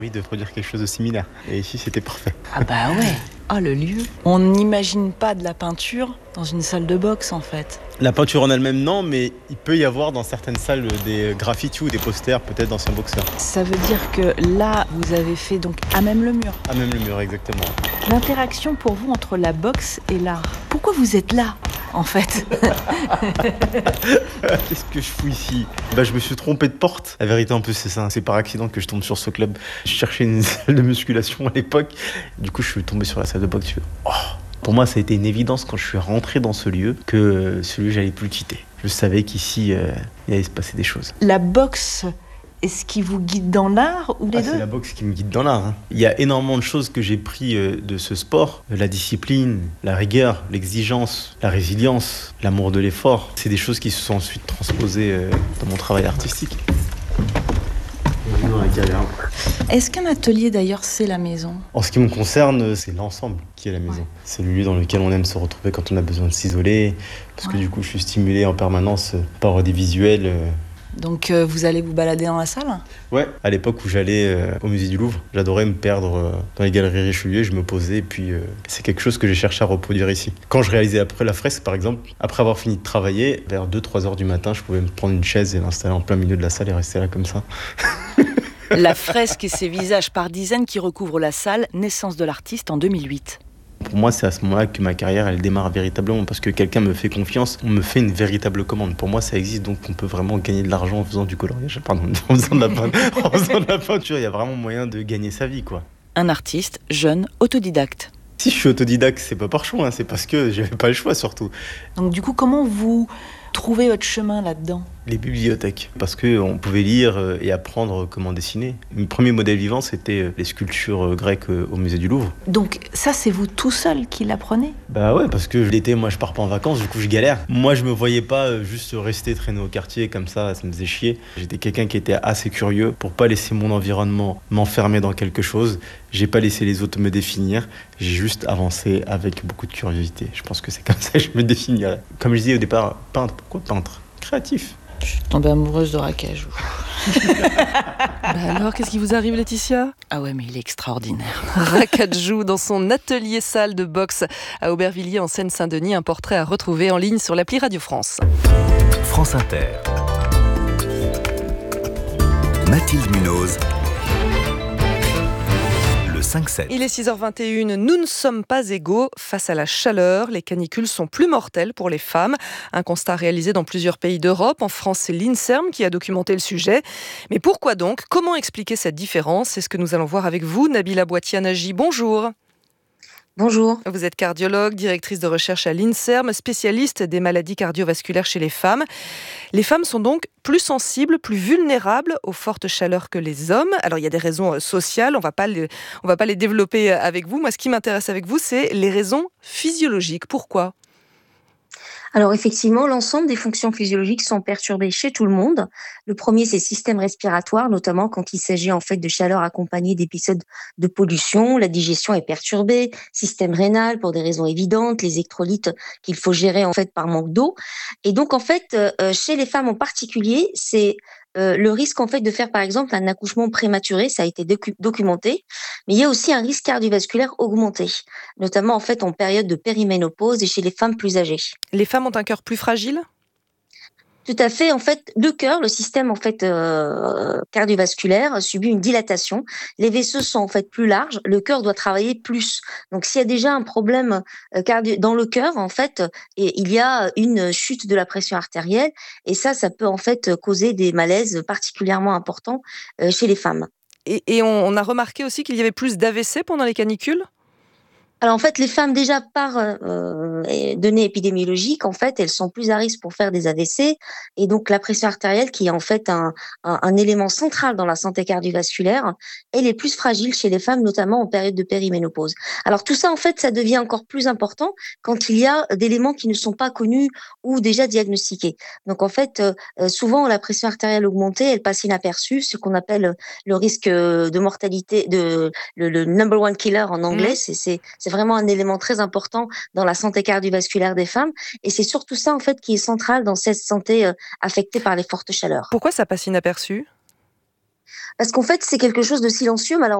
Oui, de produire quelque chose de similaire. Et ici, c'était parfait. Ah bah ouais. Ah, le lieu. On n'imagine pas de la peinture dans une salle de boxe, en fait. La peinture en elle-même, non, mais il peut y avoir dans certaines salles des graffitis ou des posters, peut-être d'anciens boxeurs. Ça veut dire que là, vous avez fait donc à même le mur. À même le mur, exactement. L'interaction pour vous entre la boxe et l'art. Pourquoi vous êtes là, en fait? Qu'est-ce que je fous ici? Je me suis trompé de porte. La vérité, en plus, c'est ça. C'est par accident que je tombe sur ce club. Je cherchais une salle de musculation à l'époque. Du coup, je suis tombé sur la salle de boxe. Pour moi, ça a été une évidence quand je suis rentré dans ce lieu que celui j'allais plus le quitter. Je savais qu'ici, il allait se passer des choses. La boxe, est-ce qui vous guide dans l'art ou les deux? C'est la boxe qui me guide dans l'art. Il y a énormément de choses que j'ai pris de ce sport. La discipline, la rigueur, l'exigence, la résilience, l'amour de l'effort. C'est des choses qui se sont ensuite transposées dans mon travail artistique. Est-ce qu'un atelier, d'ailleurs, c'est la maison? En ce qui me concerne, c'est l'ensemble qui est la maison. Ouais. C'est le lieu dans lequel on aime se retrouver quand on a besoin de s'isoler. Parce que du coup, je suis stimulé en permanence par des visuels. Donc vous allez vous balader dans la salle? Ouais, à l'époque où j'allais au musée du Louvre, j'adorais me perdre dans les galeries Richelieu, je me posais et puis c'est quelque chose que j'ai cherché à reproduire ici. Quand je réalisais après la fresque par exemple, après avoir fini de travailler, vers 2-3 heures du matin, je pouvais me prendre une chaise et l'installer en plein milieu de la salle et rester là comme ça. La fresque et ses visages par dizaines qui recouvrent la salle, naissance de l'artiste en 2008. Pour moi, c'est à ce moment-là que ma carrière, elle démarre véritablement parce que quelqu'un me fait confiance, on me fait une véritable commande. Pour moi, ça existe, donc on peut vraiment gagner de l'argent en faisant du coloriage, en faisant de la peinture. Il y a vraiment moyen de gagner sa vie, quoi. Un artiste, jeune, autodidacte. Si je suis autodidacte, c'est pas par choix, c'est parce que j'avais pas le choix surtout. Donc du coup, comment vous trouvez votre chemin là-dedans ? Les bibliothèques, parce qu'on pouvait lire et apprendre comment dessiner. Mon premier modèle vivant, c'était les sculptures grecques au musée du Louvre. Donc ça, c'est vous tout seul qui l'apprenez ? Ouais, parce que l'été, moi, je pars pas en vacances, du coup, je galère. Moi, je me voyais pas juste rester traîner au quartier comme ça me faisait chier. J'étais quelqu'un qui était assez curieux pour pas laisser mon environnement m'enfermer dans quelque chose. J'ai pas laissé les autres me définir, j'ai juste avancé avec beaucoup de curiosité. Je pense que c'est comme ça que je me définirais. Comme je disais au départ, peintre, pourquoi peintre ? Créatif. Je suis tombée amoureuse de Rakajou. Alors, qu'est-ce qui vous arrive, Laetitia ? Ah ouais, mais il est extraordinaire. Rakajou, dans son atelier salle de boxe à Aubervilliers, en Seine-Saint-Denis. Un portrait à retrouver en ligne sur l'appli Radio France. France Inter. Mathilde Munoz. 5-7. Il est 6h21, nous ne sommes pas égaux face à la chaleur. Les canicules sont plus mortelles pour les femmes. Un constat réalisé dans plusieurs pays d'Europe. En France, c'est l'INSERM qui a documenté le sujet. Mais pourquoi donc ? Comment expliquer cette différence ? C'est ce que nous allons voir avec vous. Nabila Boitianaji, bonjour. Bonjour. Vous êtes cardiologue, directrice de recherche à l'INSERM, spécialiste des maladies cardiovasculaires chez les femmes. Les femmes sont donc plus sensibles, plus vulnérables aux fortes chaleurs que les hommes. Alors, il y a des raisons sociales, on va pas les développer avec vous. Moi, ce qui m'intéresse avec vous, c'est les raisons physiologiques. Pourquoi ? Alors effectivement, l'ensemble des fonctions physiologiques sont perturbées chez tout le monde. Le premier, c'est le système respiratoire, notamment quand il s'agit en fait de chaleur accompagnée d'épisodes de pollution. La digestion est perturbée, système rénal pour des raisons évidentes, les électrolytes qu'il faut gérer en fait par manque d'eau. Et donc en fait, chez les femmes en particulier, c'est le risque en fait de faire par exemple un accouchement prématuré, ça a été documenté, mais il y a aussi un risque cardiovasculaire augmenté, notamment en fait en période de périménopause et chez les femmes plus âgées. Les femmes ont un cœur plus fragile ? Tout à fait. En fait, le cœur, le système en fait cardiovasculaire subit une dilatation. Les vaisseaux sont en fait plus larges. Le cœur doit travailler plus. Donc, s'il y a déjà un problème dans le cœur, en fait, il y a une chute de la pression artérielle, et ça peut en fait causer des malaises particulièrement importants chez les femmes. Et on a remarqué aussi qu'il y avait plus d'AVC pendant les canicules ? Alors en fait, les femmes déjà par données épidémiologiques, en fait, elles sont plus à risque pour faire des AVC, et donc la pression artérielle, qui est en fait un élément central dans la santé cardiovasculaire, elle est plus fragile chez les femmes, notamment en période de périménopause. Alors tout ça, en fait, ça devient encore plus important quand il y a d'éléments qui ne sont pas connus ou déjà diagnostiqués. Donc en fait, souvent la pression artérielle augmentée, elle passe inaperçue, ce qu'on appelle le risque de mortalité, le number one killer en anglais. C'est vraiment un élément très important dans la santé cardiovasculaire des femmes, et c'est surtout ça en fait qui est central dans cette santé affectée par les fortes chaleurs. Pourquoi ça passe inaperçu ? Parce qu'en fait, c'est quelque chose de silencieux, malheureusement.